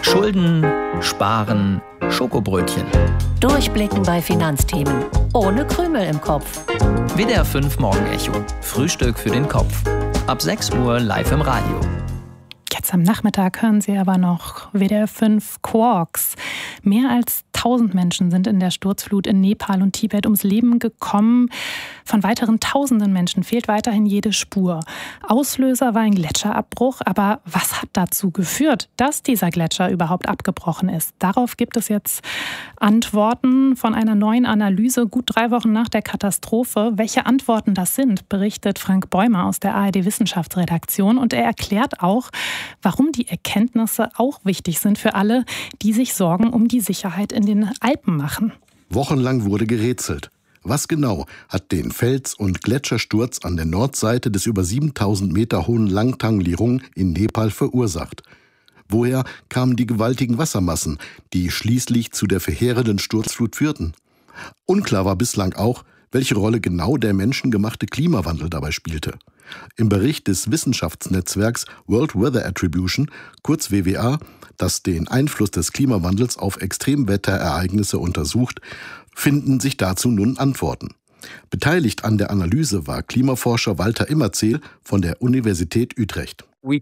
Schulden, Sparen, Schokobrötchen. Durchblicken bei Finanzthemen. Ohne Krümel im Kopf. WDR 5 Morgenecho. Frühstück für den Kopf. Ab 6 Uhr live im Radio. Jetzt am Nachmittag hören Sie aber noch WDR 5 Quarks. Mehr als 1000 Menschen sind in der Sturzflut in Nepal und Tibet ums Leben gekommen. Von weiteren tausenden Menschen fehlt weiterhin jede Spur. Auslöser war ein Gletscherabbruch, aber was hat dazu geführt, dass dieser Gletscher überhaupt abgebrochen ist? Darauf gibt es jetzt Antworten von einer neuen Analyse, gut 3 Wochen nach der Katastrophe. Welche Antworten das sind, berichtet Frank Bäumer aus der ARD-Wissenschaftsredaktion. Und er erklärt auch, warum die Erkenntnisse auch wichtig sind für alle, die sich Sorgen um die Sicherheit in den Alpen machen. Wochenlang wurde gerätselt. Was genau hat den Fels- und Gletschersturz an der Nordseite des über 7000 Meter hohen Langtang Lirung in Nepal verursacht? Woher kamen die gewaltigen Wassermassen, die schließlich zu der verheerenden Sturzflut führten? Unklar war bislang auch, welche Rolle genau der menschengemachte Klimawandel dabei spielte. Im Bericht des Wissenschaftsnetzwerks World Weather Attribution, kurz WWA, das den Einfluss des Klimawandels auf Extremwetterereignisse untersucht, finden sich dazu nun Antworten. Beteiligt an der Analyse war Klimaforscher Walter Immerzeel von der Universität Utrecht.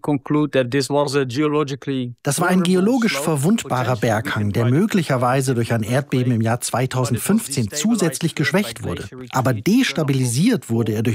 Das war ein geologisch verwundbarer Berghang, der möglicherweise durch ein Erdbeben im Jahr 2015 zusätzlich geschwächt wurde. Aber destabilisiert wurde er durch